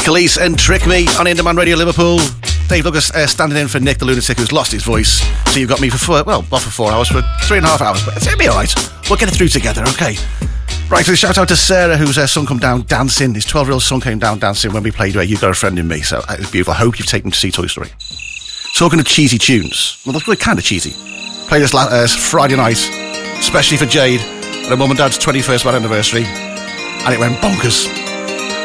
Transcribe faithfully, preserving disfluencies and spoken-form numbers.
Khalees and Trick Me on In Demand Radio Liverpool. Dave Douglas uh, standing in for Nick the Lunatic, who's lost his voice. So you've got me for four, well, not for four hours, for three and a half hours, but it'll be alright. We'll get it through together, okay? Right, so shout out to Sarah, whose uh, son come down dancing. His twelve-year-old son came down dancing when we played uh, You Got a Friend in Me, so uh, it's beautiful. I hope you've taken him to see Toy Story. Talking of cheesy tunes, well, that's really kind of cheesy. Played this la- uh, Friday night, especially for Jade, at her mum and dad's twenty-first wedding anniversary, and it went bonkers.